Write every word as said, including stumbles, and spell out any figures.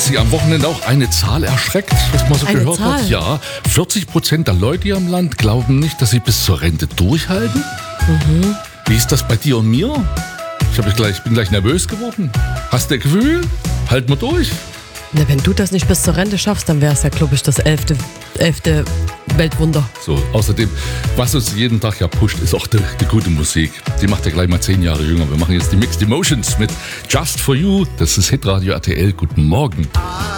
Sie am Wochenende auch eine Zahl erschreckt, was man so Eine gehört Zahl? hat? Ja, vierzig Prozent der Leute hier im Land glauben nicht, dass sie bis zur Rente durchhalten. Mhm. Wie ist das bei dir und mir? Ich, hab gleich, ich bin gleich nervös geworden. Hast du ein Gefühl? Halten wir durch. Na, wenn du das nicht bis zur Rente schaffst, dann wäre es ja, glaube ich, das elfte, elfte Weltwunder. So, außerdem, was uns jeden Tag ja pusht, ist auch die, die gute Musik. Die macht ja gleich mal zehn Jahre jünger. Wir machen jetzt die Mixed Emotions mit Just For You. Das ist Hitradio R T L. Guten Morgen.